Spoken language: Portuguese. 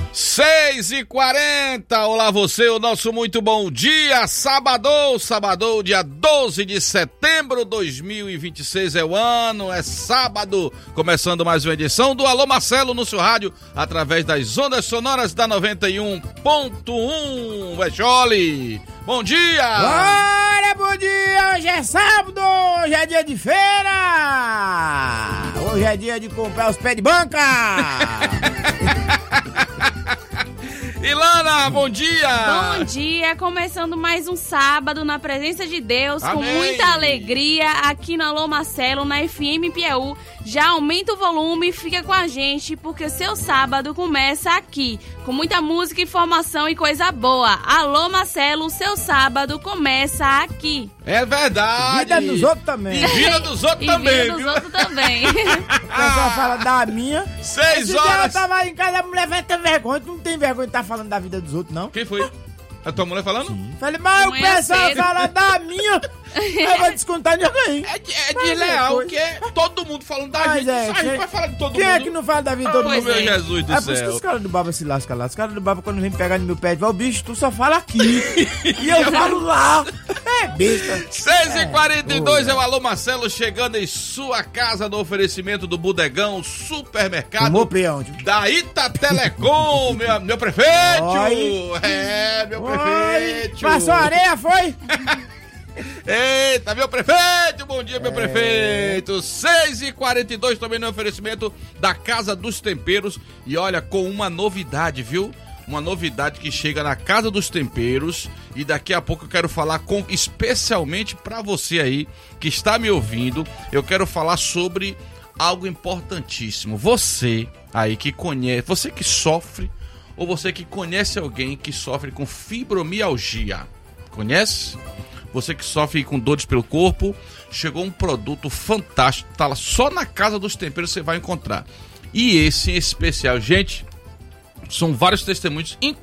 6h40, olá você, o nosso muito bom dia, sabadão, dia 12 de setembro de 2026 é o ano, é sábado, começando mais uma edição do Alô Marcelo no seu rádio, através das ondas sonoras da 91.1, Vechole. Bom dia! Olha, bom dia, hoje é sábado, hoje é dia de feira, hoje é dia de comprar os pés de banca. Ilana, bom dia! Bom dia, começando mais um sábado na presença de Deus, Amém. Com muita alegria aqui no Alô Marcelo, na FM Piauí. Já aumenta o volume e fica com a gente, porque o seu sábado começa aqui, com muita música, informação e coisa boa. Alô Marcelo, o seu sábado começa aqui. É verdade! Vida dos outros também. E vida dos outros também, vida dos outros também. O pessoal fala da minha. 6 Esse dia horas! eu tava em casa, a mulher vai ter vergonha. Tu não tem vergonha de estar falando da vida dos outros, não? Quem foi? A tua mulher falando? Falei, mas o Amanhã pessoal cedo. fala da minha. Eu vou descontar de alguém. É desleal, foi. que é todo mundo falando da Mas gente. é, A gente vai falar de todo Quem mundo. é que não fala da vida de todo Oh, mundo? meu Jesus do É por isso que céu. os caras do Baba se lascam lá. Os caras do Baba, quando vem pegar no meu pé, vai, o bicho, tu só fala aqui. E eu falo lá. É besta. 6h42 é o Alô Marcelo chegando em sua casa no oferecimento do Bodegão Supermercado Tomou pé onde? da Itatelecom, meu prefeito! Oi. É, meu Oi. prefeito! Passou areia, foi? Eita, meu prefeito, bom dia, É. meu prefeito. 6h42 também no oferecimento da Casa dos Temperos. E olha, com uma novidade, viu? Uma novidade que chega na Casa dos Temperos. E daqui a pouco eu quero falar especialmente pra você aí que está me ouvindo. Eu quero falar sobre algo importantíssimo. Você aí que conhece, você que sofre, ou você que conhece alguém que sofre com fibromialgia. Conhece? Você que sofre com dores pelo corpo, chegou um produto fantástico, tá lá só na Casa dos Temperos você vai encontrar. E esse em especial, gente, são vários testemunhos,